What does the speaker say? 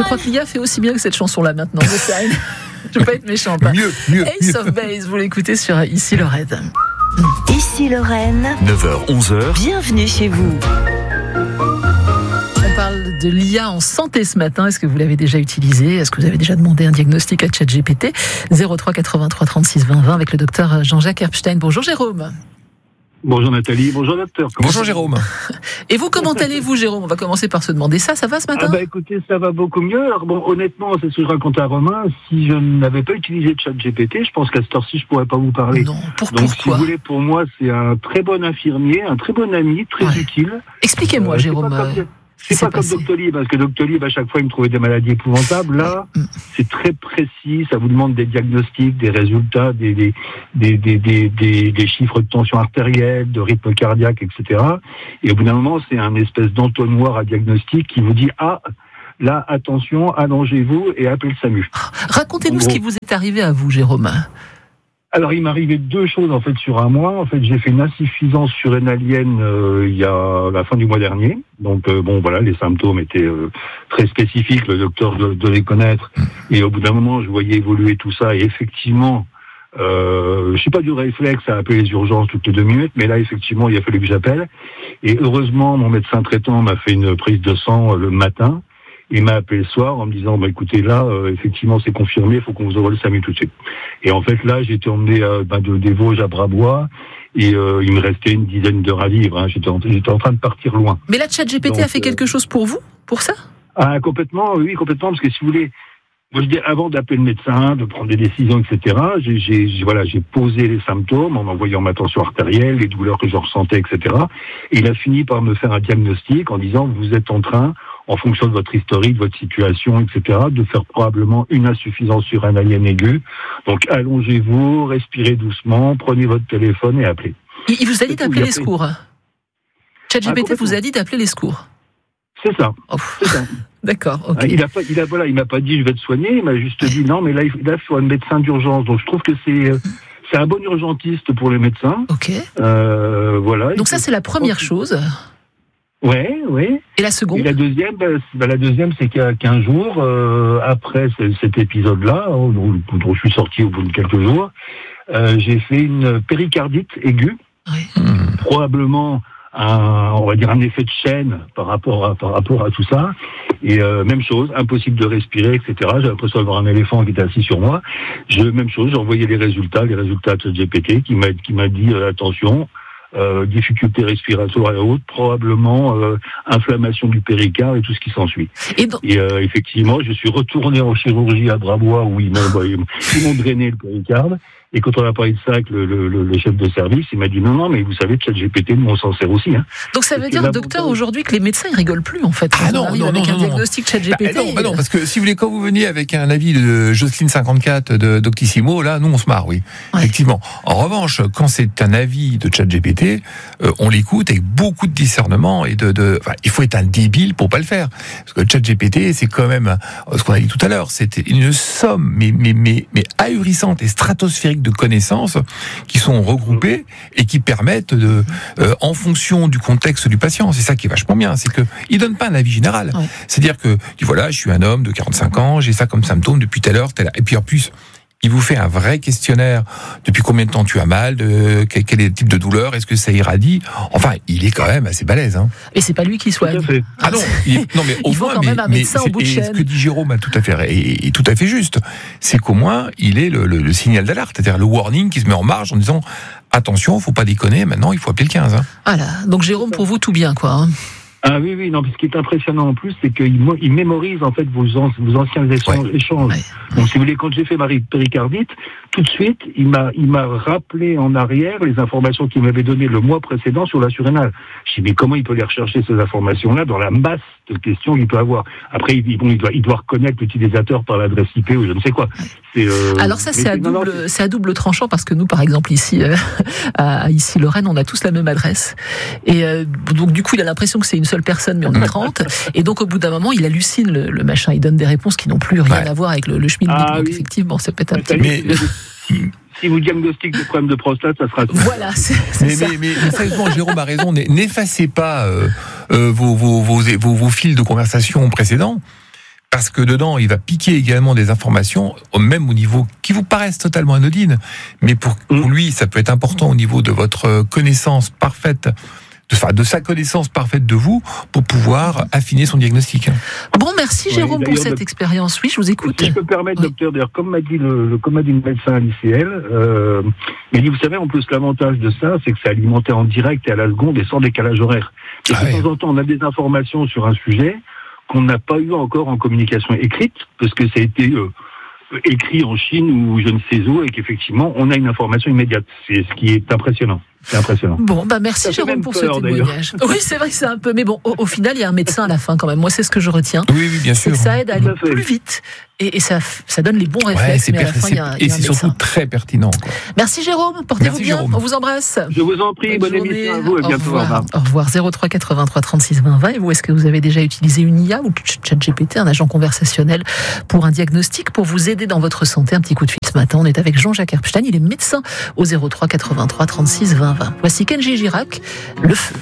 crois que Lia fait aussi bien que cette chanson-là maintenant. Je veux pas être méchante. Mieux. Ace of Base, vous l'écoutez sur Ici Lorraine. Ici Lorraine, 9h, 11h. bienvenue chez vous. On parle de l'IA en santé ce matin. Est-ce que vous l'avez déjà utilisé ? Est-ce que vous avez déjà demandé un diagnostic à ChatGPT ? 03 83 36 20 20 avec le docteur Jean-Jacques Herbstein. Bonjour Jérôme. Bonjour Nathalie, bonjour docteur. Bonjour Jérôme. Et vous, comment allez-vous Jérôme ? On va commencer par se demander ça. Ça va ce matin ? Écoutez, ça va beaucoup mieux. Alors bon, honnêtement, c'est ce que je racontais à Romain. Si je n'avais pas utilisé ChatGPT, je pense qu'à cette heure-ci, je pourrais pas vous parler. Non, Donc, pourquoi ? si vous voulez, pour moi, c'est un très bon infirmier, un très bon ami, très utile. Expliquez-moi Jérôme. C'est pas comme Doctolib, parce que Doctolib, à chaque fois, il me trouvait des maladies épouvantables. Là, c'est très précis, ça vous demande des diagnostics, des résultats, des chiffres de tension artérielle, de rythme cardiaque, etc. Et au bout d'un moment, c'est un espèce d'entonnoir à diagnostic qui vous dit, là, attention, allongez-vous et appelez le SAMU. Racontez-nous ce qui vous est arrivé à vous, Jérôme. Alors, il m'est arrivé deux choses, en fait, sur un mois. En fait, j'ai fait une insuffisance surrénalienne il y a la fin du mois dernier. Donc, voilà, les symptômes étaient très spécifiques. Le docteur doit les connaître. Et au bout d'un moment, je voyais évoluer tout ça. Et effectivement, je suis pas du réflexe à appeler les urgences toutes les 2 minutes, mais là, effectivement, il a fallu que j'appelle. Et heureusement, mon médecin traitant m'a fait une prise de sang le matin. Il m'a appelé le soir en me disant, écoutez, là, effectivement, c'est confirmé, il faut qu'on vous envoie le SAMU tout de suite. Et en fait, là, j'ai été emmené des Vosges à Brabois, et il me restait une dizaine d'heures à vivre. J'étais en train de partir loin. Mais là, ChatGPT a fait quelque chose pour vous, pour ça ? Complètement, oui, complètement, parce que si vous voulez, moi, je dis, avant d'appeler le médecin, de prendre des décisions, etc., j'ai posé les symptômes en envoyant ma tension artérielle, les douleurs que je ressentais, etc. Et il a fini par me faire un diagnostic en disant, vous êtes en train, en fonction de votre historique, de votre situation, etc., de faire probablement une insuffisance surrénalienne aiguë. Donc, allongez-vous, respirez doucement, prenez votre téléphone et appelez. Il vous a dit d'appeler les secours. ChatGPT vous a dit d'appeler les secours. C'est ça. C'est ça. D'accord, ok. Il m'a pas dit je vais te soigner, il m'a juste dit non, mais là, il faut un médecin d'urgence. Donc, je trouve que c'est un bon urgentiste pour les médecins. Ok. Voilà. Donc ça, c'est la première chose. Ouais. Et la seconde ? Et la deuxième, c'est qu'il y a 15 jours, après cet épisode-là, dont je suis sorti au bout de quelques jours, j'ai fait une péricardite aiguë. Oui. Probablement on va dire un effet de chaîne par rapport à tout ça. Et même chose, impossible de respirer, etc. J'ai l'impression d'avoir un éléphant qui était assis sur moi. Même chose, j'ai envoyé les résultats de GPT qui m'a dit attention. Difficulté respiratoire et autres, probablement inflammation du péricarde et tout ce qui s'ensuit. Et effectivement, je suis retourné en chirurgie à Brabois où ils m'ont drainé le péricarde. Et quand on a parlé de ça avec le chef de service, il m'a dit non, mais vous savez, ChatGPT, nous on s'en sert aussi. Donc ça veut dire, docteur, aujourd'hui que les médecins ils rigolent plus en fait. Non, avec un diagnostic ChatGPT. Non, parce que si vous voulez, quand vous veniez avec un avis de Jocelyne 54 de Doctissimo, là, nous on se marre, oui. Ouais. Effectivement. En revanche, quand c'est un avis de ChatGPT, on l'écoute avec beaucoup de discernement et il faut être un débile pour pas le faire. Parce que ChatGPT, c'est quand même ce qu'on a dit tout à l'heure, c'était une somme mais ahurissante et stratosphérique de connaissances qui sont regroupées et qui permettent en fonction du contexte du patient, c'est ça qui est vachement bien, c'est que il donne pas un avis général. Ouais. C'est-à-dire que voilà, je suis un homme de 45 ans, j'ai ça comme symptôme depuis telle heure, et puis en plus il vous fait un vrai questionnaire. Depuis combien de temps tu as mal, quel est le type de douleur, est-ce que ça irradie? Enfin, il est quand même assez balèze. Et c'est pas lui qui soigne. Ah non, non mais au il faut moins, quand même un médecin au bout de chaîne. Ce que dit Jérôme est tout à fait juste. C'est qu'au moins, il est le signal d'alerte, c'est-à-dire le warning qui se met en marge en disant attention, faut pas déconner, maintenant il faut appeler le 15. Voilà. Donc Jérôme, pour vous, tout bien, quoi. Ah oui, non, ce qui est impressionnant en plus, c'est qu'il mémorise en fait vos anciens échanges. Ouais. Donc si vous voulez, quand j'ai fait ma péricardite, tout de suite, il m'a rappelé en arrière les informations qu'il m'avait données le mois précédent sur la surrénale. Je me dis mais comment il peut les rechercher ces informations-là dans la masse de questions qu'il peut avoir. Après, il doit reconnaître l'utilisateur par l'adresse IP ou je ne sais quoi. Alors ça, c'est à double tranchant parce que nous, par exemple, ici, à Ici Lorraine, on a tous la même adresse. Et donc du coup, il a l'impression que c'est une seule personne, mais on est 30. Et donc, au bout d'un moment, il hallucine le machin. Il donne des réponses qui n'ont plus rien à voir avec le schmilblick. Donc, oui. Effectivement, c'est peut-être un petit peu... Si vous diagnostiquez des problèmes de prostate, ça sera... Voilà, c'est ça. Mais sérieusement, Jérôme a raison. N'effacez pas vos fils de conversation précédents. Parce que dedans, il va piquer également des informations, même au niveau qui vous paraissent totalement anodines, mais pour lui, ça peut être important au niveau de votre connaissance parfaite, de sa connaissance parfaite de vous, pour pouvoir affiner son diagnostic. Bon, merci Jérôme pour cette expérience. Oui, je vous écoute. Si je peux me permettre, docteur, d'ailleurs, comme m'a dit le médecin à l'ICL, il dit, vous savez, en plus, l'avantage de ça, c'est que c'est alimenté en direct et à la seconde et sans décalage horaire. Et de temps en temps, on a des informations sur un sujet qu'on n'a pas eu encore en communication écrite, parce que ça a été écrit en Chine ou je ne sais où, et qu'effectivement, on a une information immédiate. C'est ce qui est impressionnant. C'est impressionnant. Bon, merci Jérôme pour ce témoignage. Oui, c'est vrai que c'est un peu, mais bon, au final, il y a un médecin à la fin quand même. Moi, c'est ce que je retiens. Oui, bien sûr. Ça aide à aller plus vite et ça donne les bons réflexes. Mais à la fin, il y a un médecin. Et c'est surtout très pertinent. Merci Jérôme, portez-vous bien. Jérôme. On vous embrasse. Je vous en prie, bonne émission à vous et bientôt. Au revoir. 03 83 36 20 20. Et vous, est-ce que vous avez déjà utilisé une IA ou ChatGPT, un agent conversationnel pour un diagnostic, pour vous aider dans votre santé? Un petit coup de fil ce matin. On est avec Jean-Jacques Erpstein. Il est médecin au 03 83 36 20 20. Voici Kenji Girac, Le Feu.